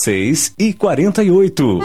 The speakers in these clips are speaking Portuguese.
6h48.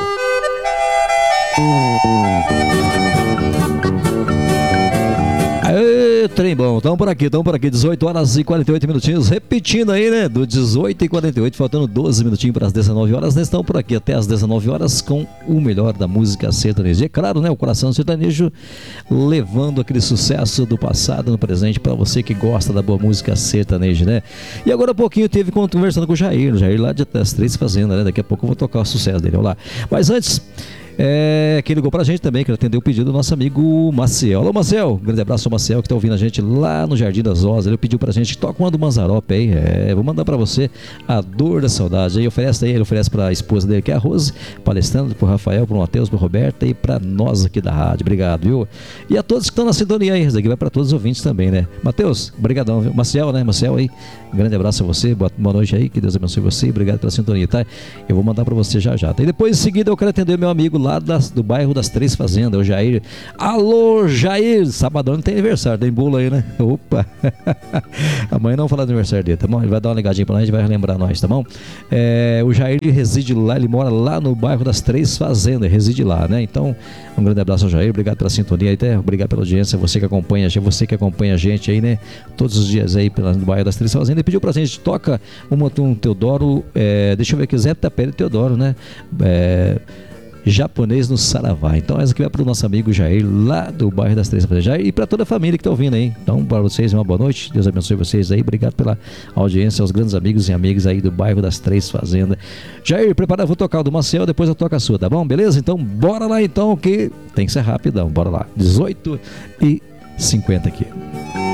Aê, trem bom, estamos por aqui, 18 horas e 48 minutinhos, repetindo aí, né, do 18 e 48, faltando 12 minutinhos para as 19 horas, nós estamos por aqui até as 19 horas com o melhor da música sertaneja. E é claro, né, o coração sertanejo levando aquele sucesso do passado no presente para você que gosta da boa música sertaneja, né? E agora há pouquinho teve conversando com o Jair lá das Três Fazendas, né? Daqui a pouco eu vou tocar o sucesso dele, olha lá. Mas antes... quem ligou pra gente também, que atendeu o pedido do nosso amigo Maciel. Alô, Maciel, um grande abraço ao Maciel, que tá ouvindo a gente lá no Jardim das Rosas. Ele pediu pra gente, toca uma do Manzarope aí. Vou mandar pra você A Dor da Saudade. Aí ele oferece pra esposa dele, que é a Rose, palestrando, pro Rafael, pro Matheus, pro Roberto e pra nós aqui da rádio. Obrigado, viu? E a todos que estão na sintonia aí, isso aqui vai pra todos os ouvintes também, né? Matheus, brigadão, viu? Maciel, né? Maciel aí, um grande abraço a você, boa noite aí, que Deus abençoe você, obrigado pela sintonia, tá? Eu vou mandar pra você já. E depois, em seguida, eu quero atender meu amigo lá do bairro das Três Fazendas, o Jair. Alô, Jair, sabadão não tem aniversário, tem bolo aí, né? Opa! Amanhã não vou falar do aniversário dele, tá bom? Ele vai dar uma ligadinha pra nós, a gente vai relembrar nós, tá bom? O Jair, ele reside lá, ele mora lá no bairro das Três Fazendas, reside lá, né? Então, um grande abraço ao Jair, obrigado pela sintonia, até obrigado pela audiência, você que acompanha a gente aí, né? Todos os dias aí no bairro das Três Fazendas. Ele pediu pra gente, toca um Teodoro, deixa eu ver aqui, Zé Tapera e Teodoro, né? Japonês no Saravá. Então essa aqui vai para o nosso amigo Jair, lá do bairro das Três Fazendas, Jair, e para toda a família que está ouvindo aí. Então, para vocês, uma boa noite, Deus abençoe vocês aí, obrigado pela audiência, aos grandes amigos e amigas aí do bairro das Três Fazendas. Jair, prepara, vou tocar o do Maciel, depois eu toco a sua, tá bom? Beleza? Então, bora lá então, que tem que ser rapidão, bora lá. 18h50 aqui.